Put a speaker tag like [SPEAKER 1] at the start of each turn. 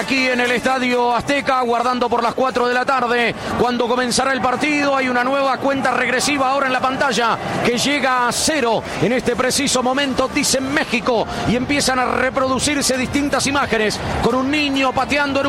[SPEAKER 1] aquí en el Estadio Azteca, aguardando por las 4 de la tarde, cuando comenzará el partido. Hay una nueva cuenta regresiva ahora en la pantalla, que llega a 0 en este preciso momento, dicen México, y empiezan a reproducirse distintas imágenes, con un niño pateando en